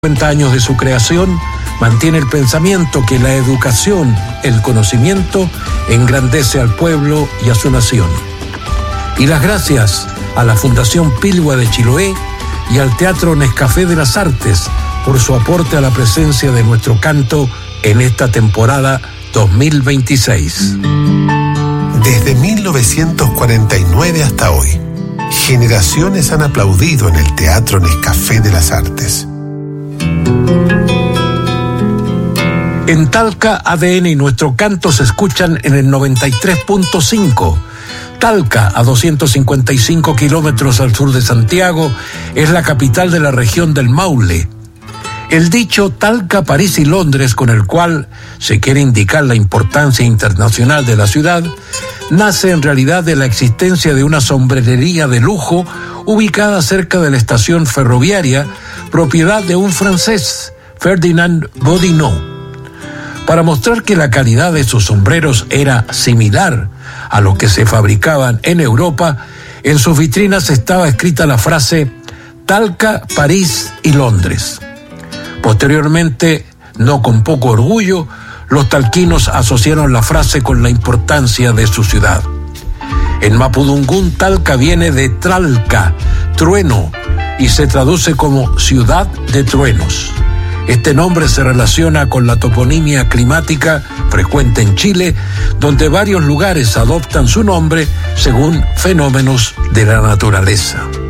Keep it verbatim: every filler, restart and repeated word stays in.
cincuenta años de su creación, mantiene el pensamiento que la educación, el conocimiento, engrandece al pueblo y a su nación. Y las gracias a la Fundación Pilgua de Chiloé y al Teatro Nescafé de las Artes por su aporte a la presencia de nuestro canto en esta temporada dos mil veintiséis. Desde mil novecientos cuarenta y nueve hasta hoy, generaciones han aplaudido en el Teatro Nescafé de las Artes. En Talca, A D N y nuestro canto se escuchan en el noventa y tres punto cinco. Talca, a doscientos cincuenta y cinco kilómetros al sur de Santiago, es la capital de la región del Maule. El dicho Talca, París y Londres, con el cual se quiere indicar la importancia internacional de la ciudad, nace en realidad de la existencia de una sombrerería de lujo ubicada cerca de la estación ferroviaria, propiedad de un francés, Ferdinand Bodinot. Para mostrar que la calidad de sus sombreros era similar a lo que se fabricaban en Europa, en sus vitrinas estaba escrita la frase Talca, París y Londres. Posteriormente, no con poco orgullo, los talquinos asociaron la frase con la importancia de su ciudad. En mapudungún, Talca viene de Tralca, trueno, y se traduce como ciudad de truenos. Este nombre se relaciona con la toponimia climática frecuente en Chile, donde varios lugares adoptan su nombre según fenómenos de la naturaleza.